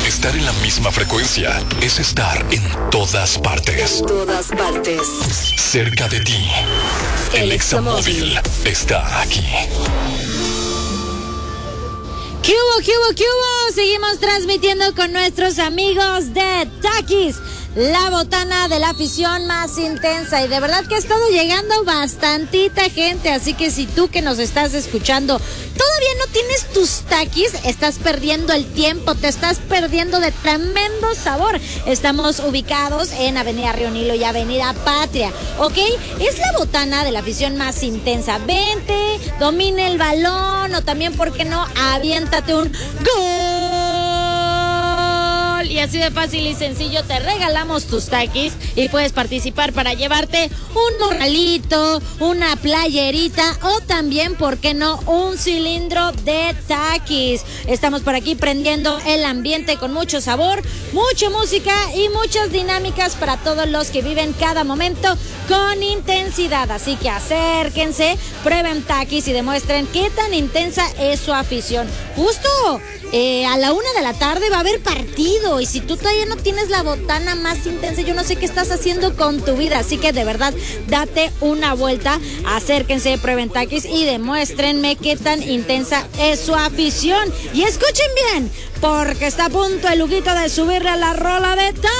Estar en la misma frecuencia es estar en todas partes. En todas partes. Cerca de ti. El Examóvil está aquí. ¿Qué hubo, qué hubo, qué hubo? Seguimos transmitiendo con nuestros amigos de Takis, la botana de la afición más intensa. Y de verdad que ha estado llegando bastantita gente. Así que si tú que nos estás escuchando todavía no tienes tus Takis, estás perdiendo el tiempo, te estás perdiendo de tremendo sabor. Estamos ubicados en Avenida Río Nilo y Avenida Patria, ¿ok? Es la botana de la afición más intensa. Vente, domina el balón o también, ¿por qué no? Aviéntate un gol. Y así de fácil y sencillo te regalamos tus Takis y puedes participar para llevarte un morralito, una playerita o también, ¿por qué no?, un cilindro de Takis. Estamos por aquí prendiendo el ambiente con mucho sabor, mucha música y muchas dinámicas para todos los que viven cada momento con intensidad. Así que acérquense, prueben Takis y demuestren qué tan intensa es su afición. Justo a la 1 de la tarde va a haber partido y si tú todavía no tienes la botana más intensa, yo no sé qué estás haciendo con tu vida. Así que de verdad, date una vuelta, acérquense, prueben Takis y demuéstrenme qué tan intensa es su afición. Y escuchen bien, porque está a punto el Huguito de subirle a la rola de Takis.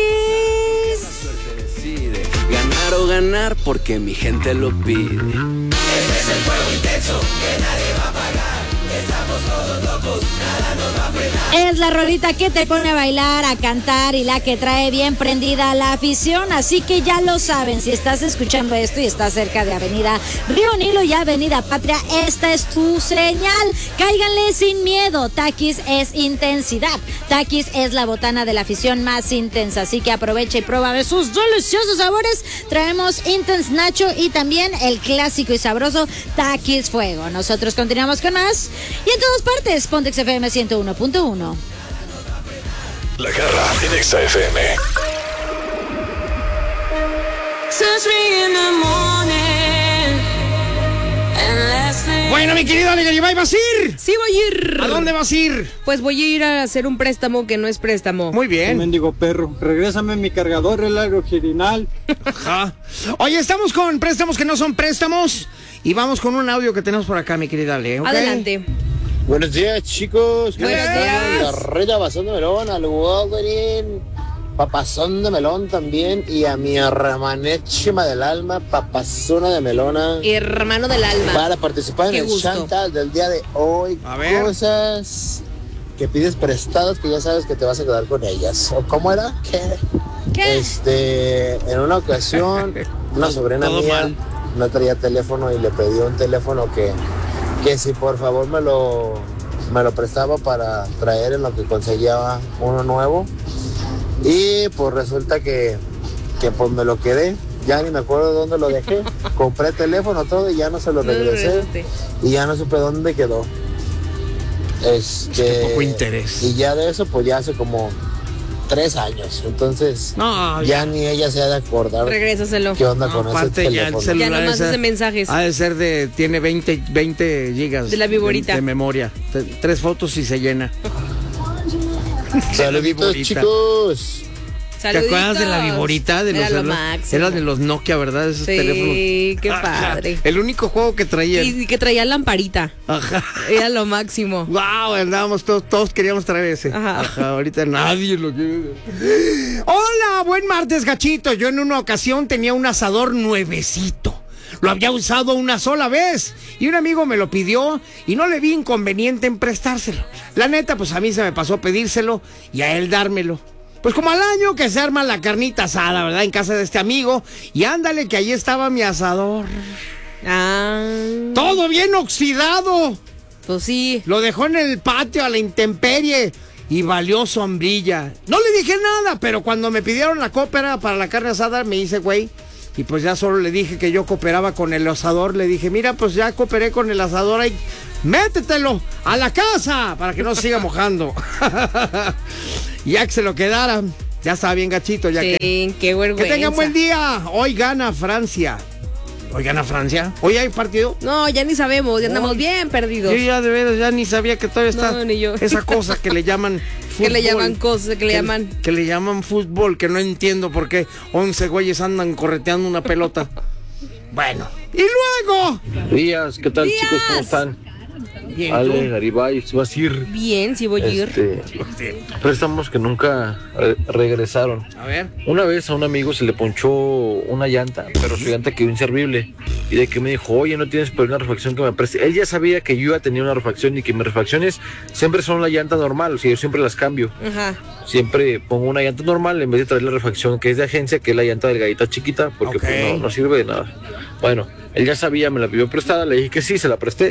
Ganar o ganar porque mi gente lo pide. Este es el fuego intenso que nadie va a apagar. Estamos todos locos, nada nos va a frenar. Es la rolita que te pone a bailar, a cantar y la que trae bien prendida a la afición. Así que ya lo saben, si estás escuchando esto y estás cerca de Avenida Río Nilo y Avenida Patria, esta es tu señal. Cáiganle sin miedo, Takis es intensidad. Takis es la botana de la afición más intensa. Así que aprovecha y prueba de sus deliciosos sabores. Traemos Intense Nacho y también el clásico y sabroso Takis Fuego. Nosotros continuamos con más. Y en todas partes, Pontex FM 101.1. La Garra en Exa FM. Bueno, mi querido amigo, ¿y vas a ir? Sí, voy a ir. ¿A dónde vas a ir? Pues voy a ir a hacer un préstamo que no es préstamo. Muy bien. Mendigo perro, regrésame mi cargador, el original. Ajá. Oye, estamos con préstamos que no son préstamos. Y vamos con un audio que tenemos por acá, mi querida Ale, ¿okay? Adelante. Buenos días, chicos. Buenos días. La Rita Pasón de Melón, al Wolverine, Papazón de Melón también. Y a mi hermanésima del alma, Papazona de Melona. Hermano del alma. Para participar Qué en el gusto. Chantal del día de hoy. A ver. Cosas que pides prestadas que ya sabes que te vas a quedar con ellas. ¿O cómo era? ¿Qué? En una ocasión, una sobrina Todo mía mal. no traía teléfono y le pedí un teléfono que si por favor me lo prestaba para traer en lo que conseguía uno nuevo. Y pues resulta que pues me lo quedé, ya ni me acuerdo dónde lo dejé. Compré teléfono, todo, y ya no se lo regresé. Y ya no supe dónde quedó. Qué poco interés. Y ya de eso, pues ya hace como 3 años. Entonces, no, ya ni ella se ha de acordar. Regrésaselo. ¿Qué onda con ese teléfono? Ya nomás hace mensajes. Ha de ser tiene 20 gigas. De la viborita. De memoria. 3 fotos y se llena. Saluditos, chicos. ¿Te acuerdas de la viborita? Era de los Nokia, ¿verdad? Esos teléfonos. Sí, qué padre. El único juego que traía. Y que traía lamparita. Ajá. Era lo máximo. Wow, andábamos todos queríamos traer ese. Ajá. Ahorita nadie lo quiere. Hola, buen martes, gachito. Yo en una ocasión tenía un asador nuevecito. Lo había usado una sola vez y un amigo me lo pidió y no le vi inconveniente en prestárselo. La neta, pues a mí se me pasó pedírselo y a él dármelo. Pues como al año que se arma la carnita asada, ¿verdad? En casa de este amigo. Y ándale que ahí estaba mi asador. Todo bien oxidado. Pues sí. Lo dejó en el patio a la intemperie y valió sombrilla. No le dije nada, pero cuando me pidieron la coopera para la carne asada me hice güey. Y pues ya solo le dije que yo cooperaba con el asador. Le dije, mira, pues ya cooperé con el asador ahí. Métetelo a la casa para que no se siga mojando. Ya que se lo quedara. Ya estaba bien gachito. Ya sí, qué vergüenza. Que tengan buen día. Hoy gana Francia. ¿Hoy gana Francia? ¿Hoy hay partido? No, ya ni sabemos. Ya andamos bien perdidos. Yo ya de veras ya ni sabía que todavía está ni yo. esa cosa que le llaman fútbol. Que le llaman cosas, que le llaman... Que le llaman fútbol, que no entiendo por qué 11 güeyes andan correteando una pelota. Bueno, y luego... Días, ¿qué tal, chicos? ¿Cómo están? Bien, Ale, Garibay, vas a ir. Bien, sí voy a ir. Préstamos que nunca regresaron. A ver. Una vez a un amigo se le ponchó una llanta, pero su llanta quedó inservible. Y de que me dijo, oye, ¿no tienes por una refacción que me preste? Él ya sabía que yo ya tenía una refacción y que mis refacciones siempre son la llanta normal, o sea, yo siempre las cambio. Ajá. Siempre pongo una llanta normal en vez de traer la refacción que es de agencia, que es la llanta delgadita chiquita, porque pues, no sirve de nada. Bueno, él ya sabía, me la pidió prestada, le dije que sí, se la presté.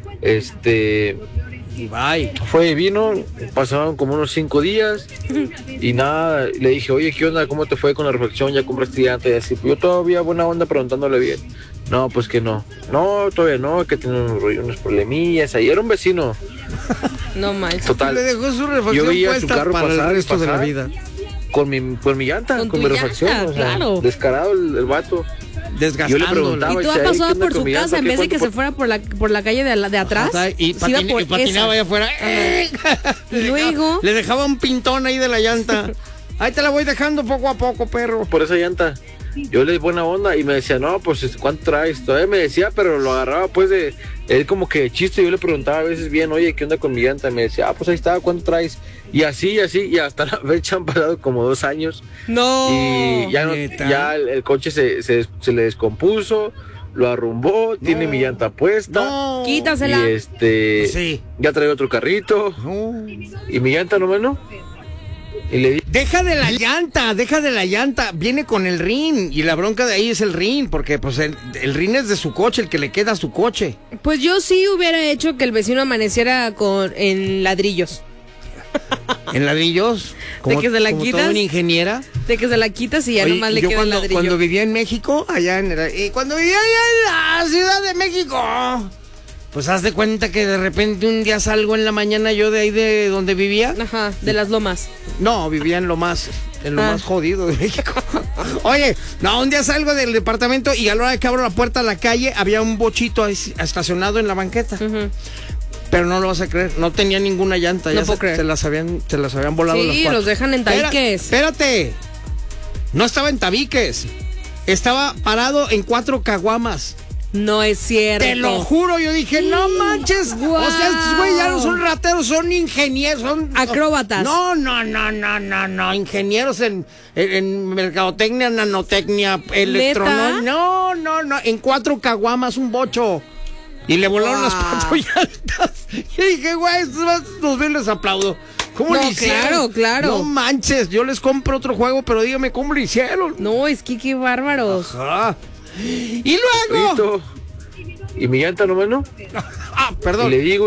Fue, vino, pasaron como unos 5 días y nada, le dije, oye, ¿qué onda? ¿Cómo te fue con la refacción? ¿Ya compraste llanta? Y así, pues yo todavía buena onda preguntándole bien. No, pues que no, todavía no, que tiene unos problemillas ahí, era un vecino. No manches. Total, Le dejó su refacción yo veía su puesta carro para pasar, el resto de la pasar. vida. Con mi llanta, Con con tu mi refacción, llanta, o sea, claro. descarado el vato. Desgastándola. Yo le preguntaba, Y tú "Ay, has pasado ¿qué onda por con su mi llanta? casa en ¿Qué vez de que cuánto se fuera por la calle de atrás. Ajá, y se iba por patinaba esa. allá afuera. Y luego... Le dejaba un pintón ahí de la llanta. Ahí te la voy dejando poco a poco, perro. por esa llanta?" Yo le di buena onda y me decía, no, pues, ¿cuánto traes? Todavía me decía, pero lo agarraba pues de él como que de chiste. Yo le preguntaba a veces bien, oye, ¿qué onda con mi llanta? Y me decía, pues ahí está, ¿cuánto traes? Y así, y hasta la fecha han pasado como 2 años. No. Y ya, ¿Neta? ya el coche se le descompuso, lo arrumbó, tiene mi llanta puesta. No. Quítasela. Y Sí. ya trae otro carrito. No. Y mi llanta nomás no. Y le di, Deja de la llanta. Viene con el rin. Y la bronca de ahí es el rin. Porque pues el rin es de su coche, el que le queda a su coche. Pues yo sí hubiera hecho que el vecino amaneciera en ladrillos. En ladrillos. ¿De que se la como quitas? toda una ingeniera. De que se la quitas y ya Oye, nomás le yo queda el ladrillo. cuando vivía en México, y cuando vivía allá en la Ciudad de México, pues haz de cuenta que de repente un día salgo en la mañana yo de ahí de donde vivía. Ajá, de las lomas. No, vivía en lo más jodido de México. Oye, no, un día salgo del departamento y a la hora que abro la puerta a la calle había un bochito ahí estacionado en la banqueta. Ujú. Pero no lo vas a creer, no tenía ninguna llanta. No ya puedo creer. se las habían volado las Sí, cuatro. los dejan en tabiques. Espérate. No estaba en tabiques. Estaba parado en 4 caguamas. No es cierto. Te lo juro, yo dije, no manches. Guau. O sea, estos güey ya no son rateros, son ingenieros, son Acróbatas. No. Ingenieros en mercadotecnia, nanotecnia, electrónica. No. En 4 caguamas, un bocho. Y le volaron las 4 llantas. Y dije, güey, estos bien les aplaudo. ¿Cómo No, lo hicieron? claro. No manches, yo les compro otro juego, pero dígame cómo lo hicieron. No, es que qué bárbaros. Ajá. Y luego. listo. Y mi llanta nomás no. Perdón. Y le digo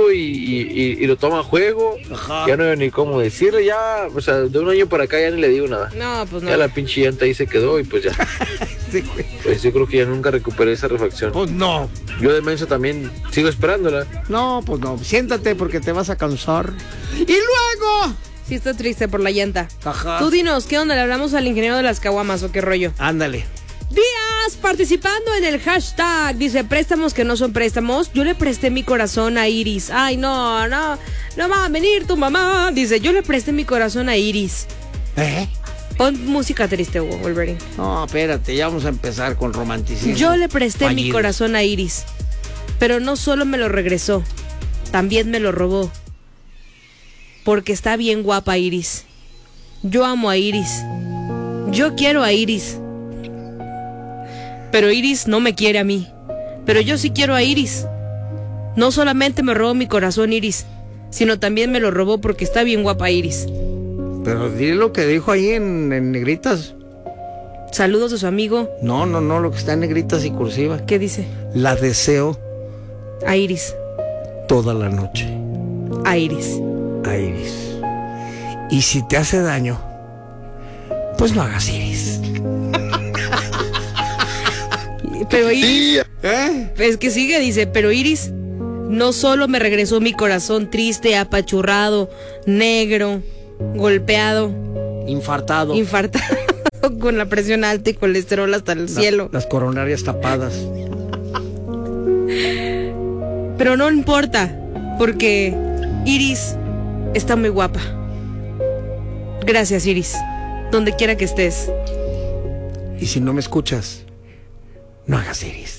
y lo toma a juego. Ajá. Ya no veo ni cómo decirle, ya, o sea, de un año para acá ya ni le digo nada. No, pues no. Ya la pinche llanta ahí se quedó y pues ya. Sí, güey. Pues yo creo que ya nunca recuperé esa refacción. Pues no. Yo de menso también sigo esperándola. No, pues no. Siéntate porque te vas a cansar. Y luego. Sí está triste por la llanta. Ajá. Tú dinos, ¿qué onda? ¿Le hablamos al ingeniero de las caguamas o qué rollo? Ándale. Díaz participando en el hashtag. Dice, préstamos que no son préstamos. Yo le presté mi corazón a Iris. Ay, no va a venir tu mamá. Dice, yo le presté mi corazón a Iris. Pon música triste, Wolverine. No, espérate, ya vamos a empezar con romanticismo. Yo le presté mi fallido. corazón a Iris. Pero no solo me lo regresó, también me lo robó. Porque está bien guapa Iris. Yo amo a Iris. Yo quiero a Iris. Pero Iris no me quiere a mí. Pero yo sí quiero a Iris. No solamente me robó mi corazón Iris, sino también me lo robó porque está bien guapa Iris. Pero dile lo que dijo ahí en negritas. Saludos de su amigo. No, lo que está en negritas y cursiva. ¿Qué dice? La deseo A Iris. toda la noche. A Iris. A Iris. Y si te hace daño, pues no hagas Iris. Pero Iris... Es que sigue, dice, pero Iris no solo me regresó mi corazón triste, apachurrado, negro, golpeado, Infartado. con la presión alta y colesterol hasta el cielo. Las coronarias tapadas. Pero no importa, porque Iris está muy guapa. Gracias, Iris. Donde quiera que estés. Y si no me escuchas, no hagas Iris.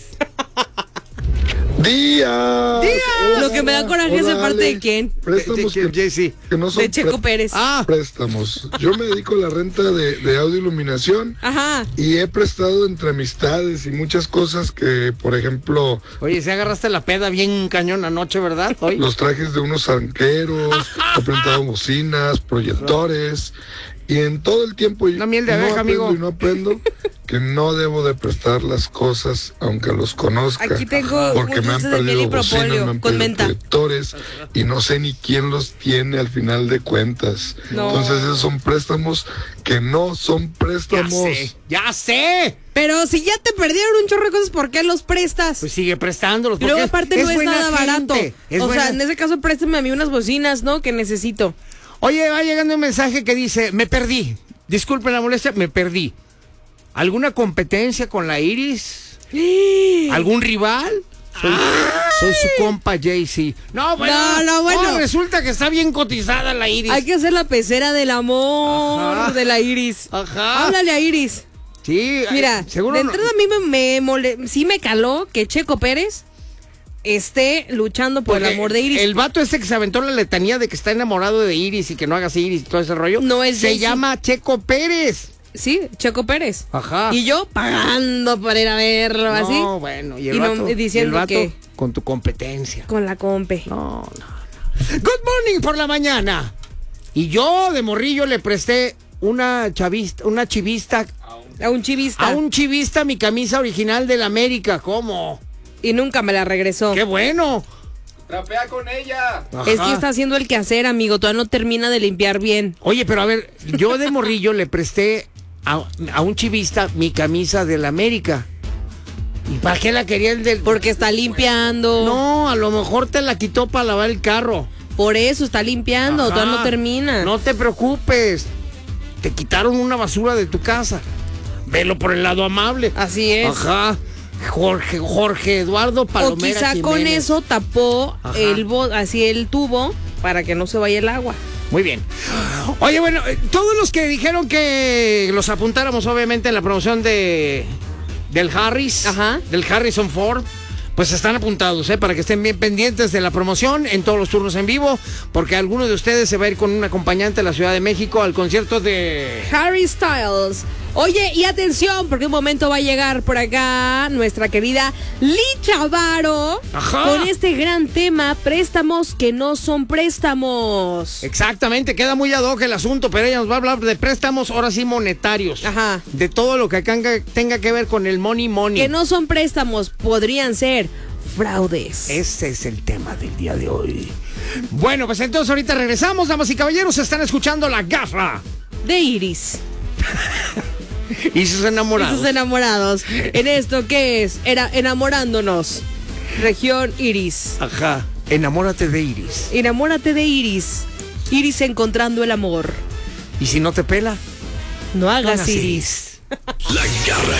¡Día! Lo que me da coraje es de parte de quién. Préstamos que no son de Checo Pérez. Préstamos. Yo me dedico a la renta de audio iluminación. Ajá. Y he prestado entre amistades y muchas cosas que, por ejemplo... Oye, se agarraste la peda bien cañón anoche, ¿verdad? Hoy. Los trajes de unos arqueros, he prestado bocinas, proyectores... Y en todo el tiempo yo miel de abeja, amigo. Y no aprendo que no debo de prestar las cosas aunque los conozca. Aquí tengo porque me han perdido bocinas, me han perdido proyectores y no sé ni quién los tiene al final de cuentas. No. Entonces esos son préstamos que no son préstamos. Ya sé. Pero si ya te perdieron un chorro de cosas, ¿por qué los prestas? Pues sigue prestándolos. Y luego aparte no es nada barato. O sea, en ese caso préstame a mí unas bocinas, ¿no? Que necesito. Oye, va llegando un mensaje que dice, me perdí. Disculpen la molestia, me perdí. ¿Alguna competencia con la Iris? ¿Algún rival? Soy su compa Jay-Z. No, bueno. Resulta que está bien cotizada la Iris. Hay que hacer la pecera del amor de la Iris. Ajá. Háblale a Iris. Sí. Mira, seguro de entrada a mí sí me caló que Checo Pérez esté luchando por el amor de Iris. El vato que se aventó la letanía de que está enamorado de Iris y que no hagas Iris y todo ese rollo. No es Se llama Checo Pérez. Sí, Checo Pérez. Ajá. Y yo pagando para ir a verlo, así. No, bueno, y el vato, diciendo el vato que con tu competencia. Con la compe. No. Good morning por la mañana. Y yo de morrillo le presté a un chivista mi camisa original del América. ¿Cómo? Y nunca me la regresó. ¡Qué bueno! Trapea con ella. Ajá. Es que está haciendo el quehacer, amigo. Todavía no termina de limpiar bien. Oye, pero a ver, yo de morrillo le presté a un chivista mi camisa del América. ¿Y para qué la quería el del...? Porque está limpiando. No, a lo mejor te la quitó para lavar el carro. Por eso está limpiando. Ajá. Todavía no termina. No te preocupes. Te quitaron una basura de tu casa. Velo por el lado amable. Así es. Ajá. Jorge Eduardo Palomera O quizá Jiménez. con eso tapó el tubo para que no se vaya el agua. Muy bien. Oye, bueno, todos los que dijeron que los apuntáramos obviamente en la promoción del Harris, del Harrison Ford, pues están apuntados, para que estén bien pendientes de la promoción en todos los turnos en vivo, porque alguno de ustedes se va a ir con un acompañante a la Ciudad de México al concierto de Harry Styles. Oye, y atención, porque un momento va a llegar por acá nuestra querida Licha Varo con este gran tema, préstamos que no son préstamos. Exactamente, queda muy ad hoc el asunto, pero ella nos va a hablar de préstamos, ahora sí monetarios. Ajá. De todo lo que tenga que ver con el money. Que no son préstamos, podrían ser fraudes. Ese es el tema del día de hoy. Bueno, pues entonces ahorita regresamos, damas y caballeros, están escuchando La Garra de Iris. Y sus enamorados. Y sus enamorados. En esto que es, era enamorándonos. Región Iris. Ajá. Enamórate de Iris. Enamórate de Iris. Iris encontrando el amor. ¿Y si no te pela? No hagas Iris. La Garra